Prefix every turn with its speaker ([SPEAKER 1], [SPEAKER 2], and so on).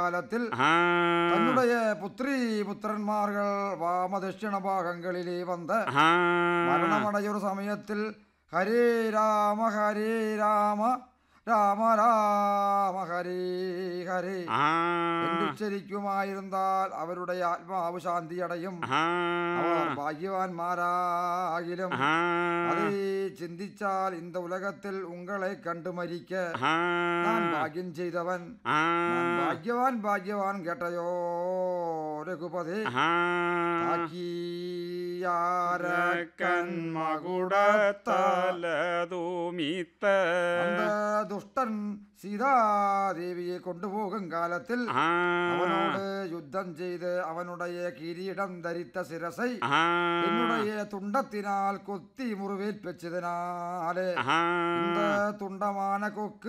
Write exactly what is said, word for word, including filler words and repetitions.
[SPEAKER 1] കാലത്തിൽ തന്നുടയ പുത്രീ പുത്രന്മാർകൾ വാമദക്ഷിണ ഭാഗങ്ങളിലേ വന്ന് മരണമടയൊരു സമയത്തിൽ ഹരേ രാമ ഹരേ രാമ രാമ രാമ ഹരേ ഹരേ എന്നുച്ചരിക്കുമായിരുന്നാൽ അവരുടെ ആത്മാവ് ശാന്തിയടയും. അവർ ഭാഗ്യവാന്മാരാകിലും അതേ ചിന്തിച്ചാൽ இந்த உலகத்தில் உங்களை கண்டு மரிக்க நான் பாக்கியம் செய்தவன், நான் பாக்யவான் பாக்யவான் கேட்டயோ രഘുപതി. ദുഷ്ടൻ സീതാദേവിയെ കൊണ്ടുപോകും കാലത്തിൽ അവനോട് യുദ്ധം ചെയ്ത് അവനുடைய കിരീടം ധരിത്ത ശിരസை என்னுடைய துண்டத்தினால் கொத்தி முறிவேற்பச்சதினாலே இந்த துண்டமான கொக்கு